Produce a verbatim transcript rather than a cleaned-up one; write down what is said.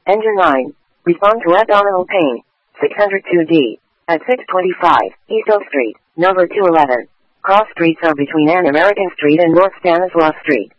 Engine nine. Respond to abdominal pain. six hundred two D. At six twenty-five, East Oak Street, number two eleven. Cross streets are between An American Street and North Stanislaus Street.